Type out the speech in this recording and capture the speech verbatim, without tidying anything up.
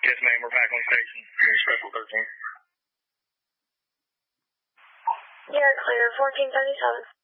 Yes, ma'am. We're back on station. You're Special thirteen. You're clear, fourteen seventy-seven.